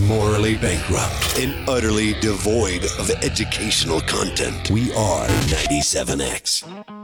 morally bankrupt, and utterly devoid of educational content. We are 97X.